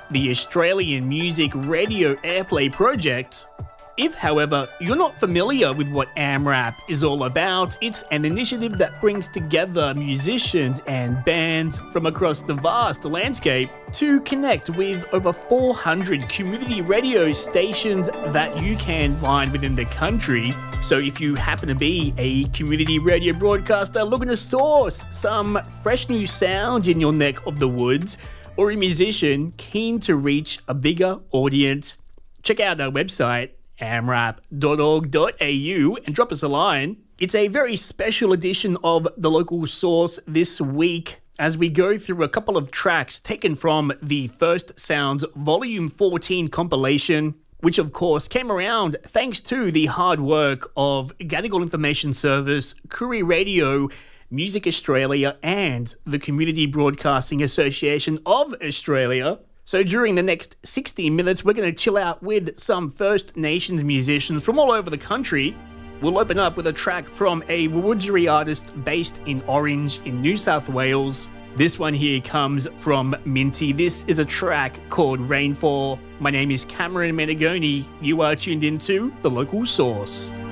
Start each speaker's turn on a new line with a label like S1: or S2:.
S1: the Australian Music Radio Airplay project. If, however, you're not familiar with what AMRAP is all about, it's an initiative that brings together musicians and bands from across the vast landscape to connect with over 400 community radio stations that you can find within the country. So if you happen to be a community radio broadcaster looking to source some fresh new sound in your neck of the woods, or a musician keen to reach a bigger audience, check out our website, amrap.org.au, and drop us a line. It's a very special edition of The Local Source this week as we go through a couple of tracks taken from the First Sounds Volume 14 compilation, which of course came around thanks to the hard work of Gadigal Information Service, Koori Radio, Music Australia, and the Community Broadcasting Association of Australia. So during the next 60 minutes, we're going to chill out with some First Nations musicians from all over the country. We'll open up with a track from a Wurundjeri artist based in Orange in New South Wales. This one here comes from Minty. This is a track called Rainfall. My name is Cameron Menegoni. You are tuned into The Local Source.